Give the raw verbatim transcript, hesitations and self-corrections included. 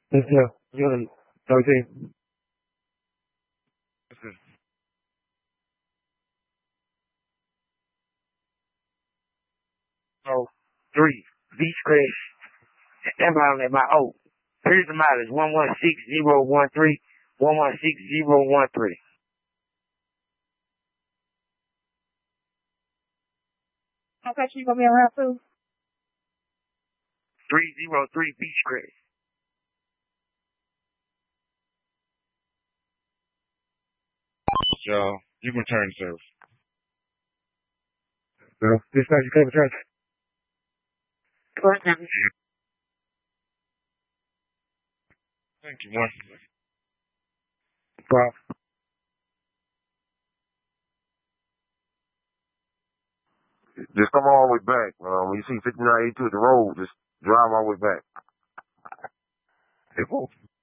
Yeah, unit thirteen. So, three, Beach Crest, stand by on that, my, oh, here's the mileage, one one six zero one three, one one six zero one three. Okay, so you gonna be around too? three zero three Beach Crest. Y'all, you can return service. Well, dispatch, you claim return. Thank you, one. Wow. Just come all the way back. Uh, when you see fifty-nine eighty-two at the road, just drive all the way back.